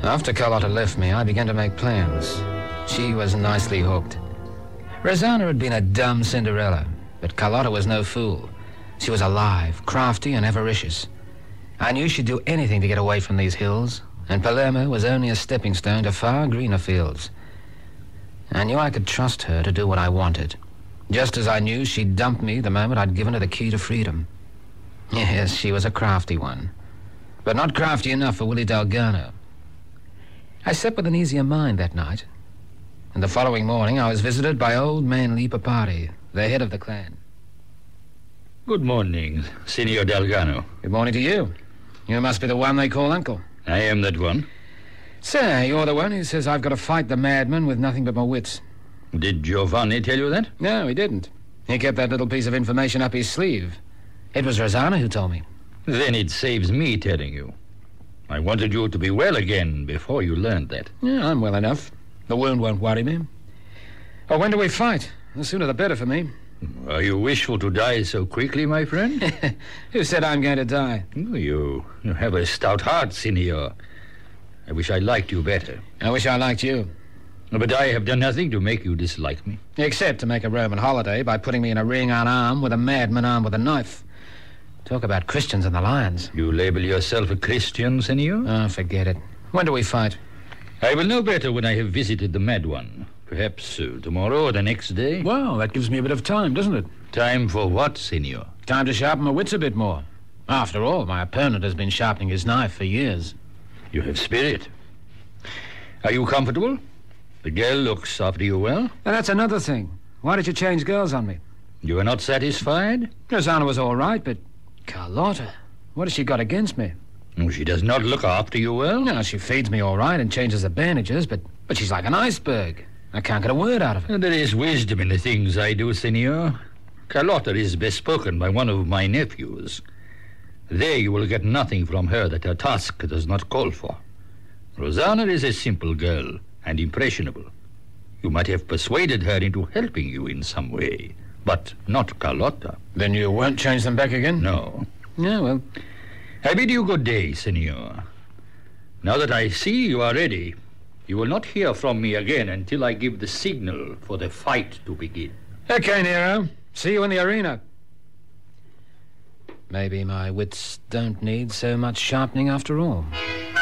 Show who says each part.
Speaker 1: After Carlotta left me, I began to make plans. She was nicely hooked. Rosanna had been a dumb Cinderella, but Carlotta was no fool. She was alive, crafty, and avaricious. I knew she'd do anything to get away from these hills, and Palermo was only a stepping stone to far greener fields. I knew I could trust her to do what I wanted, just as I knew she'd dump me the moment I'd given her the key to freedom. Yes, she was a crafty one, but not crafty enough for Willie Delgado. I slept with an easier mind that night, and the following morning I was visited by old man Lipapari, the head of the clan.
Speaker 2: Good morning, Senor Delgado.
Speaker 1: Good morning to you. You must be the one they call Uncle.
Speaker 2: I am that one.
Speaker 1: Sir, you're the one who says I've got to fight the madman with nothing but my wits.
Speaker 2: Did Giovanni tell you that?
Speaker 1: No, he didn't. He kept that little piece of information up his sleeve. It was Rosanna who told me.
Speaker 2: Then it saves me telling you. I wanted you to be well again before you learned that.
Speaker 1: Yeah, I'm well enough. The wound won't worry me. Oh, when do we fight? The sooner the better for me.
Speaker 2: Are you wishful to die so quickly, my friend?
Speaker 1: Who said I'm going to die?
Speaker 2: You have a stout heart, Senor. I wish I liked you better.
Speaker 1: I wish I liked you.
Speaker 2: But I have done nothing to make you dislike me.
Speaker 1: Except to make a Roman holiday by putting me in a ring on arm with a madman armed with a knife. Talk about Christians and the lions.
Speaker 2: You label yourself a Christian, Senor?
Speaker 1: Oh, forget it. When do we fight?
Speaker 2: I will know better when I have visited the Mad One. Perhaps tomorrow or the next day.
Speaker 1: Well, that gives me a bit of time, doesn't it?
Speaker 2: Time for what, Senor?
Speaker 1: Time to sharpen my wits a bit more. After all, my opponent has been sharpening his knife for years.
Speaker 2: You have spirit. Are you comfortable? The girl looks after you well?
Speaker 1: And that's another thing. Why did you change girls on me?
Speaker 2: You are not satisfied?
Speaker 1: Rosanna was all right, but Carlotta, what has she got against me?
Speaker 2: Oh, she does not look after you well?
Speaker 1: No, she feeds me all right and changes the bandages, but she's like an iceberg. I can't get a word out of her.
Speaker 2: There is wisdom in the things I do, Senor. Carlotta is bespoken by one of my nephews. There you will get nothing from her that her task does not call for. Rosanna is a simple girl and impressionable. You might have persuaded her into helping you in some way, but not Carlotta.
Speaker 1: Then you won't change them back again?
Speaker 2: No.
Speaker 1: Yeah, well,
Speaker 2: I bid you good day, Senor. Now that I see you are ready, you will not hear from me again until I give the signal for the fight to begin.
Speaker 1: Okay, Nero. See you in the arena. Maybe my wits don't need so much sharpening after all.